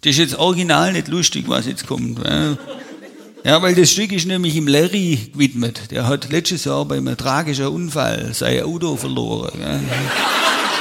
Das ist jetzt original nicht lustig, was jetzt kommt. Ja, weil das Stück ist nämlich im Larry gewidmet. Der hat letztes Jahr bei einem tragischen Unfall sein Auto verloren.